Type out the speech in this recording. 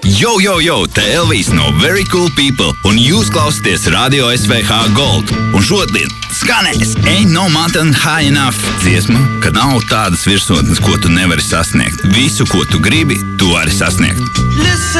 Yo, te Elvis no Very Cool People, un jūs klausāties Radio SVH Gold. Un šodien skanēs Ain't No Mountain High Enough dziesma, ka nav tādas virsotnes, ko tu nevari sasniegt. Visu, ko tu gribi, tu vari sasniegt. Listen.